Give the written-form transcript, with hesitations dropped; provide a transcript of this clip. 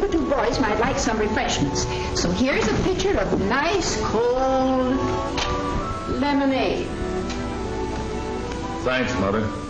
other two boys might like some refreshments. So here's a pitcher of nice, cold lemonade. Thanks, Mother.